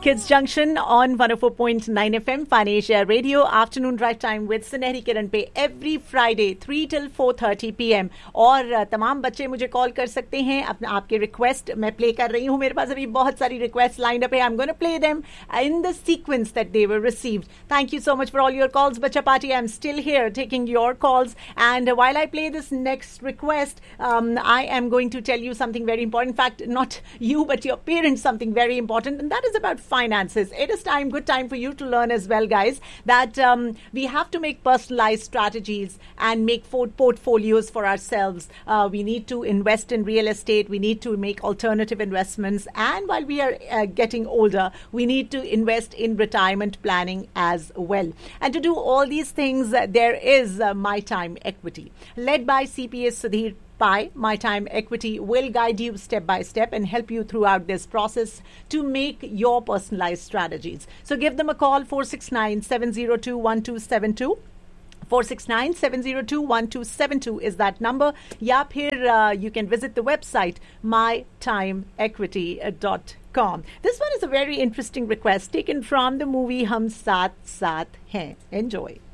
Kids Junction on 104.9 FM, Financial Radio, afternoon drive time with सुनहरी किरण पे every Friday 3 till 4:30 PM. और तमाम बच्चे मुझे कॉल कर सकते हैं. आपके रिक्वेस्ट मैं प्ले कर रही हूँ. मेरे पास अभी बहुत सारी रिक्वेस्ट लाइंड अप है. I'm going to play them in the sequence that they were received. Thank you so much for all your calls, Bacha Party. I'm still here taking your calls. And while I play this next request, I am going to tell you something very important. In fact, not you, but your parents, something very important. And that is about finances. It is good time for you to learn as well, guys, that we have to make personalized strategies and make portfolios for ourselves. We need to invest in real estate. We need to make alternative investments. And while we are getting older, we need to invest in retirement planning as well. And to do all these things, there is My Time Equity, led by CPA Sudhir Pai. My Time Equity will guide you step by step and help you throughout this process to make your personalized strategies. So give them a call, 469-702-1272. 469-702-1272 is that number. Ya phir you can visit the website mytimeequity.com. This one is a very interesting request taken from the movie Hum Saath Saath Hain. Enjoy.